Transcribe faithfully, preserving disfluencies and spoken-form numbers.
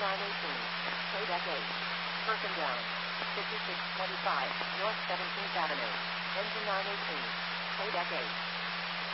nine eighteen, Kodak eight. Person down. fifty-six twenty-five, North seventeenth Avenue. Engine nine eighteen, Kodak eight.